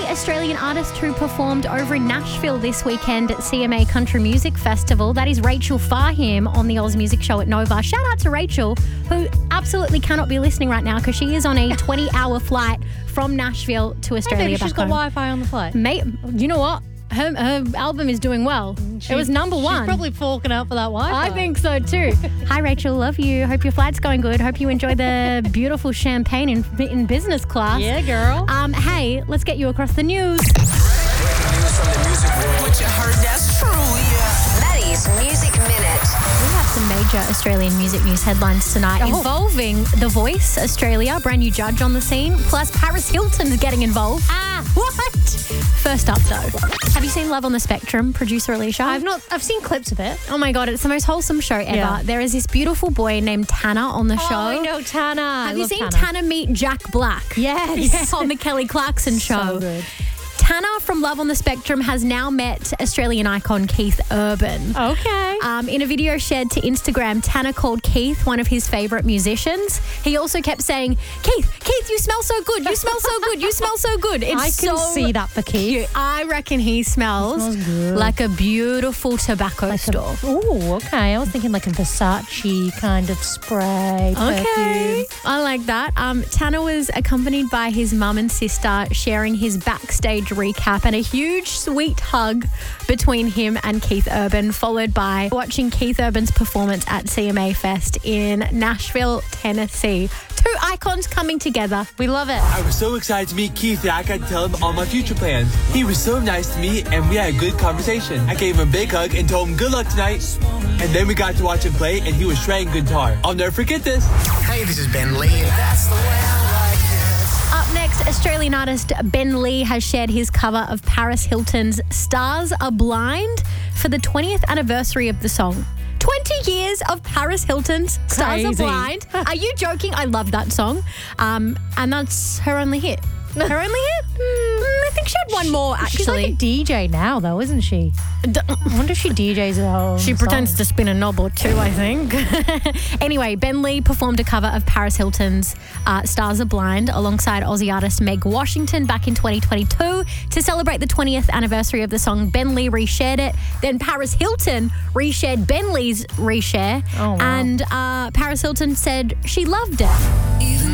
Australian artist who performed over in Nashville this weekend at CMA Country Music Festival. That is Rachel Fahim on the Oz Music Show at Nova. Shout out to Rachel, who absolutely cannot be listening right now because she is on a 20-hour flight from Nashville to Australia. Maybe back she's got home. Wi-Fi on the flight. Mate, you know what? Her album is doing well. It was number one. She's probably forking out for that Wi-Fi. I think so too. Hi, Rachel. Love you. Hope your flight's going good. Hope you enjoy the beautiful champagne in business class. Yeah, girl. Hey, let's get you across the news. Breaking news from the music world. What you heard, that's true, yeah. Maddie's Music Minute. We have some major Australian music news headlines tonight involving The Voice Australia, brand new judge on the scene, plus Paris Hilton's getting involved. What? First up, though, have you seen Love on the Spectrum, producer Alicia? I've seen clips of it. Oh my God, it's the most wholesome show ever. Yeah. There is this beautiful boy named Tanner on the show. Oh, I know Tanner. Have you seen Tanner meet Jack Black? Yes. Yeah, on the Kelly Clarkson show. So good. Tanner from Love on the Spectrum has now met Australian icon Keith Urban. Okay. In a video shared to Instagram, Tanner called Keith one of his favourite musicians. He also kept saying, Keith, you smell so good. You smell so good. You smell so good. It's I can see that for Keith. I reckon he smells good. like a beautiful tobacco store. Oh, okay. I was thinking like a Versace kind of spray. Okay. Perfume. I like that. Tanner was accompanied by his mum and sister sharing his backstage recap and a huge sweet hug between him and Keith Urban, followed by watching Keith Urban's performance at CMA Fest in Nashville, Tennessee. Two icons coming together. We love it. I was so excited to meet Keith that I got to tell him all my future plans. He was so nice to me and we had a good conversation. I gave him a big hug and told him good luck tonight. And then we got to watch him play and he was shredding guitar. I'll never forget this. Hey, this is Ben Lee. That's the way I like it. Up next, Australian artist Ben Lee has shared his cover of Paris Hilton's Stars Are Blind for the 20th anniversary of the song. 20 years of Paris Hilton's Stars Are Crazy. Blind. Are you joking? I love that song. And that's her only hit. Her only hit? I think she had one more, actually. She's like a DJ now, though, isn't she? I wonder if she DJs her own She pretends songs. to spin a knob or two, I think. Anyway, Ben Lee performed a cover of Paris Hilton's Stars Are Blind alongside Aussie artist Meg Washington back in 2022. To celebrate the 20th anniversary of the song, Ben Lee reshared it. Then Paris Hilton reshared Ben Lee's reshare. Oh, wow. And Paris Hilton said she loved it.